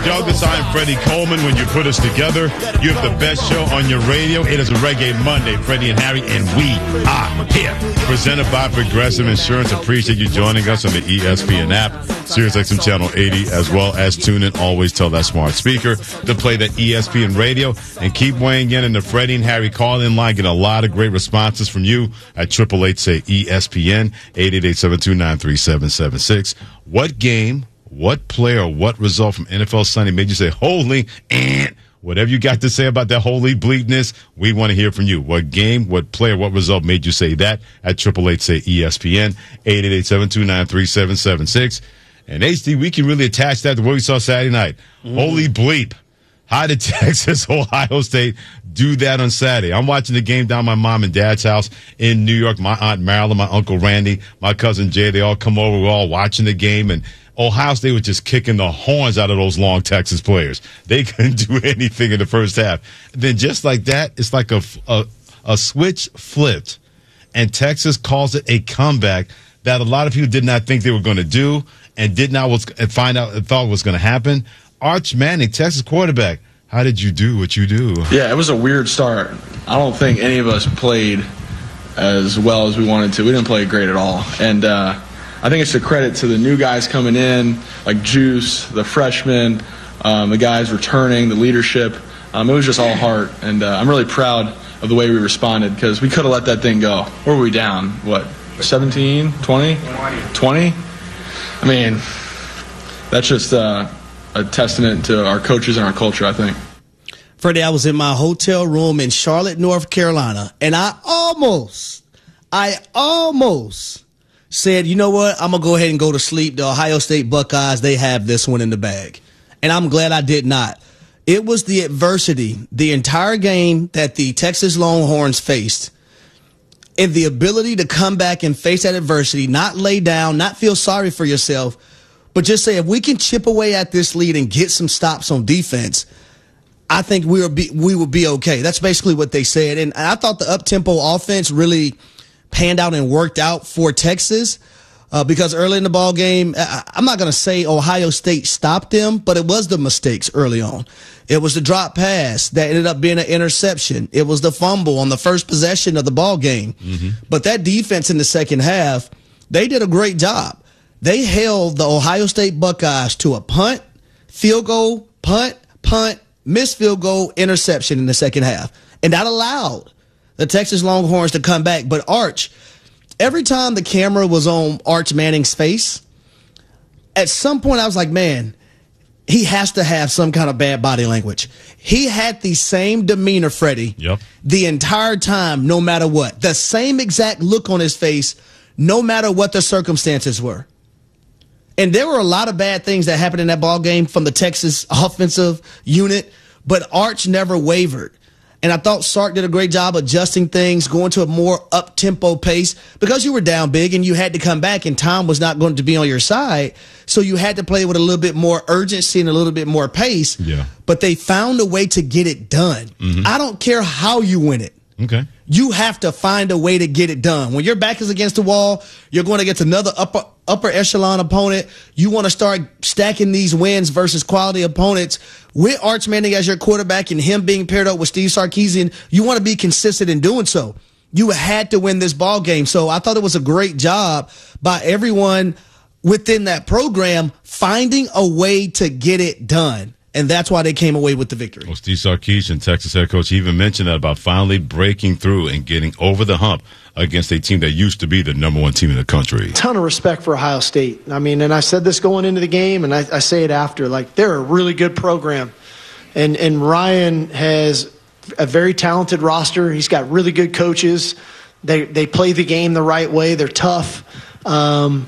Douglas. I am Freddie Coleman. When you put us together, you have the best show on your radio. It is a Reggae Monday. Freddie and Harry, and we are here. Presented by Progressive Insurance. Appreciate you joining us on the ESPN app, SiriusXM Channel 80, as well as tune in. Always tell that smart speaker to play that ESPN radio, and keep weighing in the Freddie and Harry call-in line. Get a lot of great responses from you at 888-SAY-ESPN, 888-729-3776. What game, what player, what result from NFL Sunday made you say, holy, and whatever you got to say about that holy bleepness, we want to hear from you. What game, what player, what result made you say that at 888-SAY-ESPN, 888-729-3776. And HD, we can really attach that to what we saw Saturday night. Holy bleep. How did Texas, Ohio State do that on Saturday? I'm watching the game down at my mom and dad's house in New York. My Aunt Marilyn, my Uncle Randy, my cousin Jay, they all come over. We're all watching the game, and Ohio State was just kicking the horns out of those long Texas players. They couldn't do anything in the first half. Then just like that, it's like a switch flipped, and Texas calls it a comeback that a lot of people did not think they were going to do and thought was going to happen. Arch Manning, Texas quarterback, how did you do what you do? Yeah, it was a weird start. I don't think any of us played as well as we wanted to. We didn't play great at all. And I think it's a credit to the new guys coming in, like Juice, the freshmen, the guys returning, the leadership. It was just all heart. And I'm really proud of the way we responded, because we could have let that thing go. Where were we down? What, 17, 20? 20? I mean, that's just a testament to our coaches and our culture, I think. Freddie, I was in my hotel room in Charlotte, North Carolina, and I almost said, you know what, I'm going to go ahead and go to sleep. The Ohio State Buckeyes, they have this one in the bag. And I'm glad I did not. It was the adversity, the entire game that the Texas Longhorns faced, and the ability to come back and face that adversity, not lay down, not feel sorry for yourself, but just say, if we can chip away at this lead and get some stops on defense, I think we will be okay. That's basically what they said. And I thought the up-tempo offense really panned out and worked out for Texas because early in the ball game, I'm not going to say Ohio State stopped them, but it was the mistakes early on. It was the drop pass that ended up being an interception. It was the fumble on the first possession of the ball game. Mm-hmm. But that defense in the second half, they did a great job. They held the Ohio State Buckeyes to a punt, field goal, punt, missed field goal, interception in the second half. And that allowed the Texas Longhorns to come back. But Arch, every time the camera was on Arch Manning's face, at some point I was like, man, he has to have some kind of bad body language. He had the same demeanor, Freddie, the entire time, no matter what. The same exact look on his face, no matter what the circumstances were. And there were a lot of bad things that happened in that ball game from the Texas offensive unit, but Arch never wavered. And I thought Sark did a great job adjusting things, going to a more up-tempo pace, because you were down big and you had to come back and time was not going to be on your side. So you had to play with a little bit more urgency and a little bit more pace. Yeah. But they found a way to get it done. Mm-hmm. I don't care how you win it. Okay. You have to find a way to get it done. When your back is against the wall, you're going against another upper echelon opponent. You want to start stacking these wins versus quality opponents. With Arch Manning as your quarterback and him being paired up with Steve Sarkisian, you want to be consistent in doing so. You had to win this ball game. So I thought it was a great job by everyone within that program finding a way to get it done. And that's why they came away with the victory. Well, Steve Sarkisian, Texas head coach, he even mentioned that about finally breaking through and getting over the hump against a team that used to be the number one team in the country. Ton of respect for Ohio State. I mean, and I said this going into the game, and I say it after. Like, they're a really good program. And Ryan has a very talented roster. He's got really good coaches. They play the game the right way. They're tough. And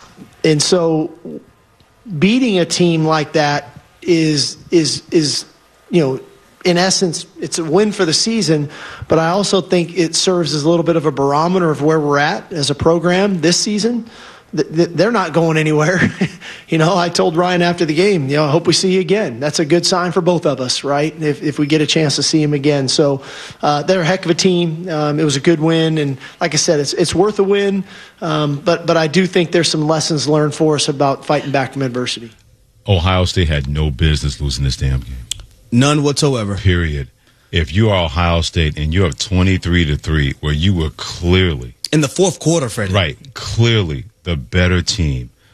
so beating a team like that is you know, in essence, it's a win for the season, but I also think it serves as a little bit of a barometer of where we're at as a program this season. They're not going anywhere. You know, I told Ryan after the game, you know, I hope we see you again. That's a good sign for both of us, right? If we get a chance to see him again. So they're a heck of a team. It was a good win. And like I said, it's worth a win. But I do think there's some lessons learned for us about fighting back from adversity. Ohio State had no business losing this damn game. None whatsoever. Period. If you are Ohio State and you're up 23-3, where you were clearly in the fourth quarter, Freddie. Right, clearly the better team.